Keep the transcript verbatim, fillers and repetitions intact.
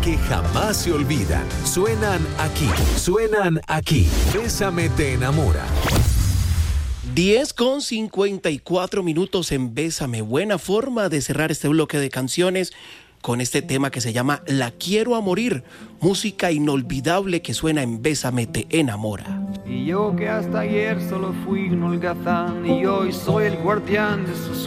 que jamás se olvidan. Suenan aquí, suenan aquí. Bésame te enamora. diez con cincuenta y cuatro minutos en Bésame. Buena forma de cerrar este bloque de canciones con este tema que se llama La Quiero a Morir. Música inolvidable que suena en Bésame te enamora. Y yo que hasta ayer solo fui un holgazán y hoy soy el guardián de sus